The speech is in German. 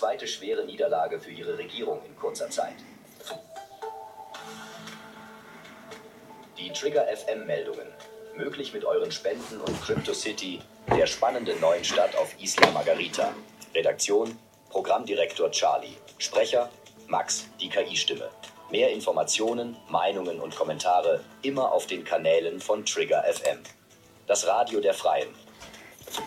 zweite schwere Niederlage für ihre Regierung in kurzer Zeit. Die Trigger FM-Meldungen. Möglich mit euren Spenden und CryptoCity, der spannenden neuen Stadt auf Isla Margarita. Redaktion: Programmdirektor Charlie. Sprecher: Max, die KI-Stimme. Mehr Informationen, Meinungen und Kommentare immer auf den Kanälen von Trigger FM. Das Radio der Freien.